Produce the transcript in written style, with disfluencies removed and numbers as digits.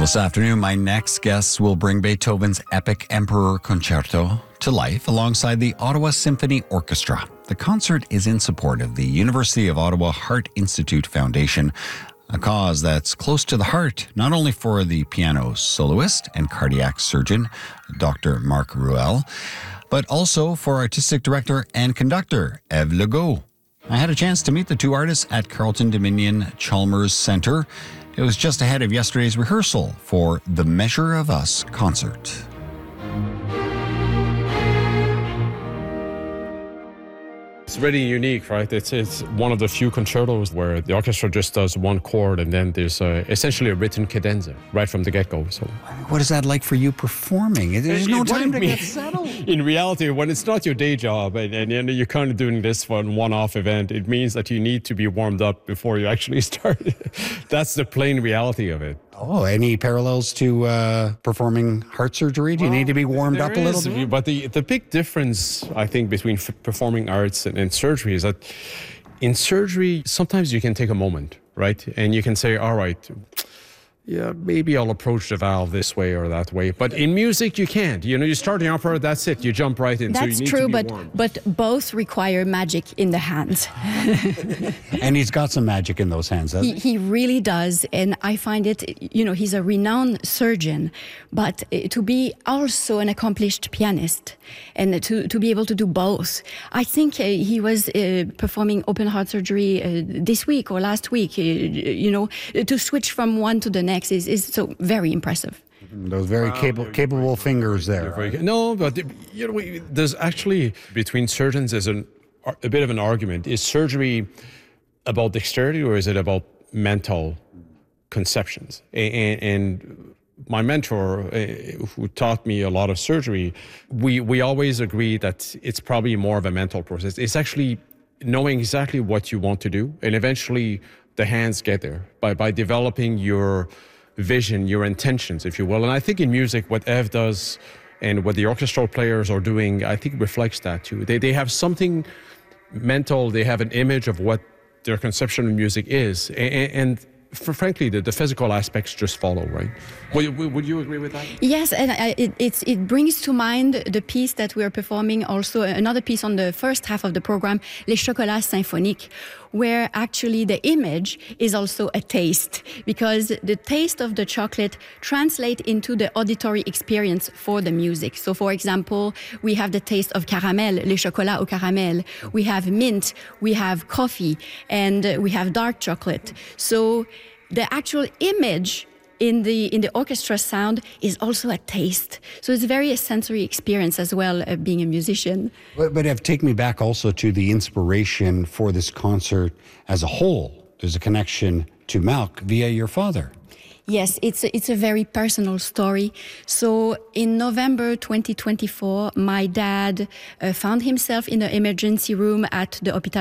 This afternoon, my next guests will bring Beethoven's epic Emperor Concerto to life alongside the Ottawa Symphony Orchestra. The concert is in support of the University of Ottawa Heart Institute Foundation, a cause that's close to the heart, not only for the piano soloist and cardiac surgeon, Dr. Marc Ruel, but also for artistic director and conductor, Eve Legault. I had a chance to meet the two artists at Carleton Dominion Chalmers Centre. It was just ahead of yesterday's rehearsal for the Measure of Us concert. It's really unique, right? It's one of the few concertos where the orchestra just does one chord and then there's essentially a written cadenza right from the get-go. So, what is that like for you performing? There's no time to get settled. In reality, when it's not your day job and you're kind of doing this for a one-off event, it means that you need to be warmed up before you actually start. That's the plain reality of it. Oh, any parallels to performing heart surgery? Do you need to be warmed up a little bit? But the big difference, I think, between performing arts and surgery is that in surgery, sometimes you can take a moment, right? And you can say, all right, yeah, maybe I'll approach the valve this way or that way. But in music, you can't. You start the opera, that's it. You jump right in. That's so you need true, to be warm. but both require magic in the hands. And he's got some magic in those hands, doesn't He really does. And I find it, he's a renowned surgeon, but to be also an accomplished pianist and to be able to do both. I think he was performing open heart surgery this week or last week. To switch from one to the next is so very impressive. Those very capable fingers there. Right? No, but there's actually, between surgeons, there's a bit of an argument. Is surgery about dexterity or is it about mental conceptions? And my mentor, who taught me a lot of surgery, we always agree that it's probably more of a mental process. It's actually knowing exactly what you want to do, and eventually the hands get there by developing your vision, your intentions, if you will. And I think in music, what Eve does and what the orchestral players are doing, I think reflects that too. They have something mental, they have an image of what their conception of music is. And frankly, the physical aspects just follow, right? Would you agree with that? Yes, and it brings to mind the piece that we are performing, also another piece on the first half of the program, Les Chocolats Symphoniques, where actually the image is also a taste, because the taste of the chocolate translates into the auditory experience for the music. So, for example, we have the taste of caramel, les chocolats au caramel. We have mint, we have coffee, and we have dark chocolate. So the actual image in the orchestra sound is also a taste. So it's very a sensory experience as well, being a musician. But take me back also to the inspiration for this concert as a whole. There's a connection to Malc via your father. Yes, it's a very personal story. So in November 2024, my dad found himself in the emergency room at the Hôpital